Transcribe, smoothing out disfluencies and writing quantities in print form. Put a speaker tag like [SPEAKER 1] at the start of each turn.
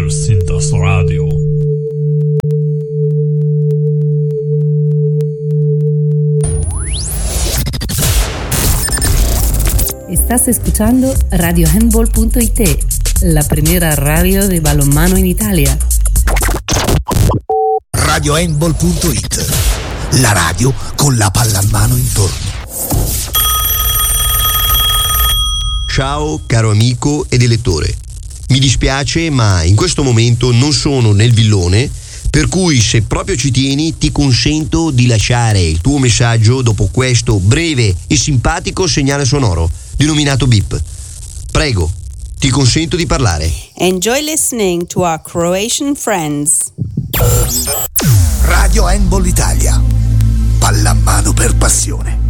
[SPEAKER 1] Intersintas Radio.
[SPEAKER 2] Estás escuchando RadioHandball.it, la primera radio de balonmano en Italia.
[SPEAKER 3] RadioHandball.it, la radio con la pallamano intorno.
[SPEAKER 4] Ciao caro amico ed elettore, mi dispiace ma in questo momento non sono nel villone, per cui se proprio ci tieni ti consento di lasciare il tuo messaggio dopo questo breve e simpatico segnale sonoro denominato beep. Prego, ti consento di parlare.
[SPEAKER 5] Enjoy listening to our Croatian friends.
[SPEAKER 3] Radio Handball Italia, pallamano per passione.